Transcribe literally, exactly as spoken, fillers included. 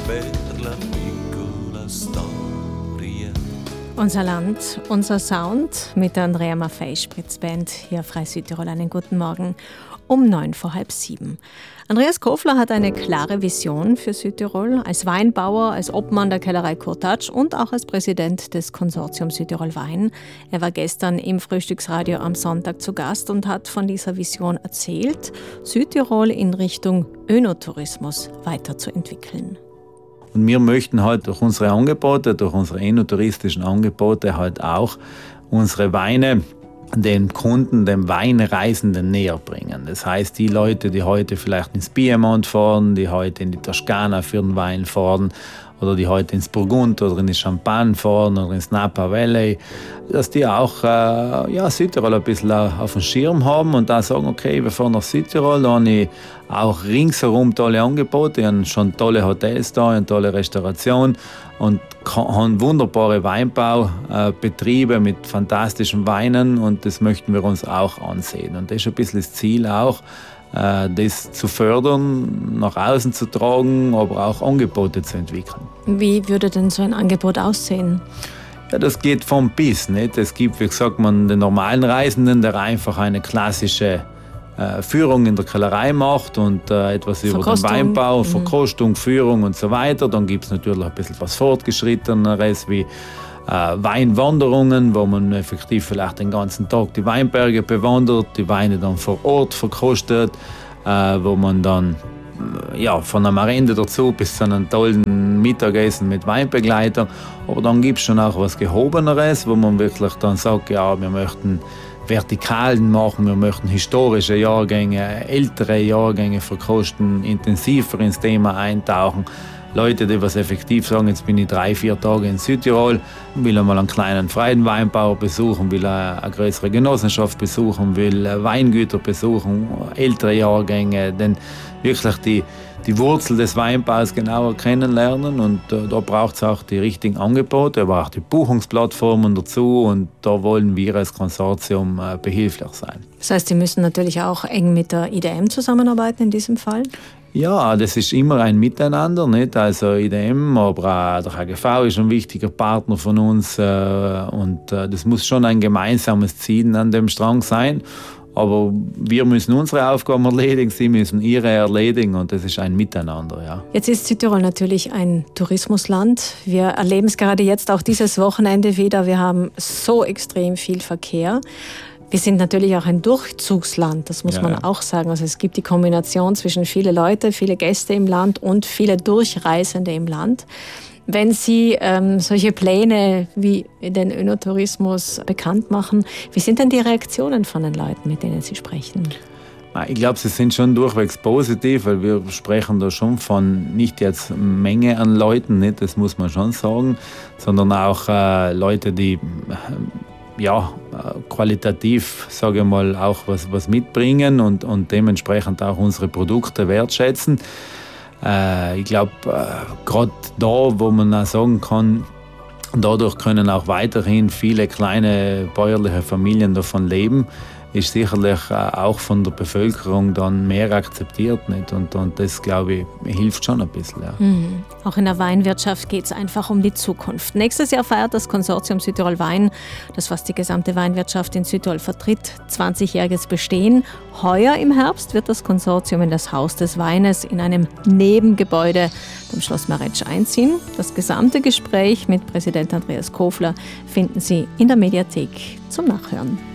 per la piccola storia. Unser Land, unser Sound mit der Andrea Maffei Spritzband hier auf Frei Südtirol. Einen guten Morgen um neun vor halb sieben. Andreas Kofler hat eine klare Vision für Südtirol. Als Weinbauer, als Obmann der Kellerei Kurtatsch und auch als Präsident des Konsortiums Südtirol Wein. Er war gestern im Frühstücksradio am Sonntag zu Gast und hat von dieser Vision erzählt, Südtirol in Richtung Önotourismus weiterzuentwickeln. Und wir möchten halt durch unsere Angebote, durch unsere enotouristischen Angebote halt auch unsere Weine den Kunden, den Weinreisenden näher bringen. Das heißt, die Leute, die heute vielleicht ins Piemont fahren, die heute in die Toskana für den Wein fahren oder die heute ins Burgund oder in die Champagne fahren oder ins Napa Valley, dass die auch äh, ja, Südtirol ein bisschen auf dem Schirm haben und da sagen, okay, wir fahren nach Südtirol, da habe ich auch ringsherum tolle Angebote, ich habe schon tolle Hotels da, eine tolle Restauration und haben wunderbare Weinbaubetriebe mit fantastischen Weinen und das möchten wir uns auch ansehen. Und das ist ein bisschen das Ziel auch, das zu fördern, nach außen zu tragen, aber auch Angebote zu entwickeln. Wie würde denn so ein Angebot aussehen? Ja, das geht vom bis. Nicht? Es gibt, wie gesagt, man den normalen Reisenden, der einfach eine klassische äh, Führung in der Kellerei macht und äh, etwas über den Weinbau, mhm. Verkostung, Führung und so weiter. Dann gibt es natürlich ein bisschen was Fortgeschritteneres wie äh, Weinwanderungen, wo man effektiv vielleicht den ganzen Tag die Weinberge bewandert, die Weine dann vor Ort verkostet, äh, wo man dann ja, von einem Arende dazu bis zu einem tollen Mittagessen mit Weinbegleiter. Aber dann gibt es schon auch was Gehobeneres, wo man wirklich dann sagt, ja, wir möchten Vertikalen machen, wir möchten historische Jahrgänge, ältere Jahrgänge verkosten, intensiver ins Thema eintauchen. Leute, die was effektiv sagen, jetzt bin ich drei, vier Tage in Südtirol, will einmal einen kleinen freien Weinbauer besuchen, will eine größere Genossenschaft besuchen, will Weingüter besuchen, ältere Jahrgänge, denn wirklich die, die Wurzel des Weinbaus genauer kennenlernen und äh, da braucht es auch die richtigen Angebote, aber auch die Buchungsplattformen dazu und da wollen wir als Konsortium äh, behilflich sein. Das heißt, Sie müssen natürlich auch eng mit der I D M zusammenarbeiten in diesem Fall? Ja, das ist immer ein Miteinander, nicht? Also I D M, aber auch der H G V ist ein wichtiger Partner von uns äh, und äh, das muss schon ein gemeinsames Ziel an dem Strang sein. Aber wir müssen unsere Aufgaben erledigen, sie müssen ihre erledigen und das ist ein Miteinander. Ja. Jetzt ist Südtirol natürlich ein Tourismusland. Wir erleben es gerade jetzt auch dieses Wochenende wieder. Wir haben so extrem viel Verkehr. Wir sind natürlich auch ein Durchzugsland, das muss ja, man ja. auch sagen. Also es gibt die Kombination zwischen viele Leute, viele Gäste im Land und viele Durchreisende im Land. Wenn Sie ähm, solche Pläne wie den Önotourismus bekannt machen, wie sind denn die Reaktionen von den Leuten, mit denen Sie sprechen? Ich glaube, sie sind schon durchwegs positiv, weil wir sprechen da schon von nicht jetzt Menge an Leuten, nicht, das muss man schon sagen, sondern auch äh, Leute, die äh, ja, qualitativ, sage ich mal, auch was, was mitbringen und, und dementsprechend auch unsere Produkte wertschätzen. Äh, ich glaube, äh, gerade da, wo man auch sagen kann, dadurch können auch weiterhin viele kleine bäuerliche Familien davon leben, ist sicherlich äh, auch von der Bevölkerung dann mehr akzeptiert. Nicht? Und, und das, glaube ich, hilft schon ein bisschen. Ja. Mhm. Auch in der Weinwirtschaft geht es einfach um die Zukunft. Nächstes Jahr feiert das Konsortium Südtirol Wein, das fast die gesamte Weinwirtschaft in Südtirol vertritt, zwanzigjähriges Bestehen. Heuer im Herbst wird das Konsortium in das Haus des Weines in einem Nebengebäude beim Schloss Maretsch einziehen. Das gesamte Gespräch mit Präsident Andreas Kofler finden Sie in der Mediathek zum Nachhören.